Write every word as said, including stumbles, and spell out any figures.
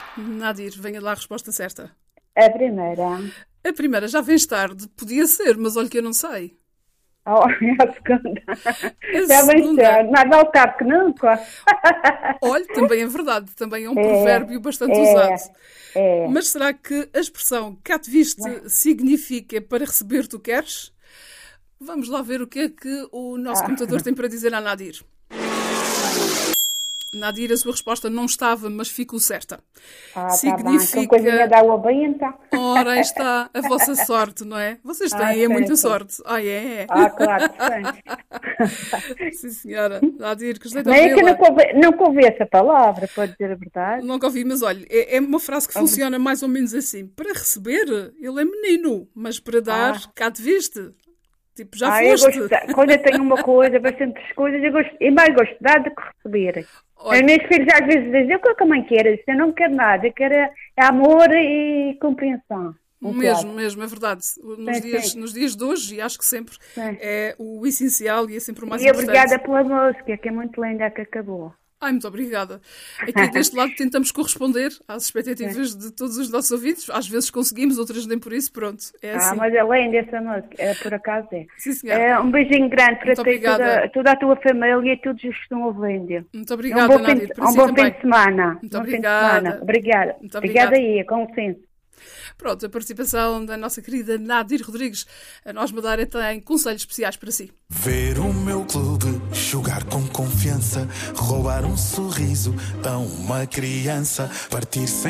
Nadir, venha lá a resposta certa. A primeira. A primeira já vens tarde, podia ser, mas olha que eu não sei. Oh, é a segunda. A Já bem segunda, certo. Mais vale tarde que nunca. olha, também é verdade, também é um É, provérbio bastante usado. é, é. Mas será que a expressão cá te viste significa para receber tu queres? Vamos lá ver o que é que o nosso Ah, computador tem para dizer à Nadir. Nadir, a sua resposta não estava, mas ficou certa. ah, tá bem. Com coisinha Significa, da água bem, então. ora, aí está a vossa sorte, não é? Vocês Ah, têm é sim, muita sim. sorte. Ah, é? É. Ah, claro que sim. Sim, senhora. Nadir, gostei de Não é que eu ouvi-la. nunca ouvi, nunca ouvi essa palavra, para dizer a verdade. Nunca ouvi, mas olha, é, é uma frase que Ouvi- funciona mais ou menos assim. Para receber, ele é menino, mas para dar, Ah, cá te viste. Tipo, já ah, eu foste. gosto, de- quando eu tenho uma coisa, bastantes coisas, eu gosto, eu mais gosto de dar do que receber. Os Olha, meus filhos às vezes dizem, o que é que a mãe quer? Eu disse, eu não quero nada, eu quero é é amor e compreensão. Um mesmo, claro. mesmo, é verdade. Nos Sim, dias, sim, nos dias de hoje, e acho que sempre, sim. é o essencial e é sempre o mais E importante. obrigada pela música, que é muito linda que acabou. Ai, muito obrigada. Aqui deste lado tentamos corresponder às expectativas de todos os nossos ouvintes. Às vezes conseguimos, outras nem por isso. Pronto, é Ah, assim. mas é linda essa música, é, por acaso é. Sim, senhora. É, um beijinho grande para Muito ti, e toda, obrigada. toda a tua família e todos os que estão ouvindo. Muito E um obrigada, bom fim Nadir. de, Para um si bom fim também. de semana. Muito Um bom fim de semana. obrigada. Obrigada. Muito Obrigada obrigada. aí, com licença. Pronto, a participação da nossa querida Nadir Rodrigues. A Nós Madeira tem conselhos especiais para si. Ver o meu clube jogar com confiança, roubar um sorriso a uma criança, partir sem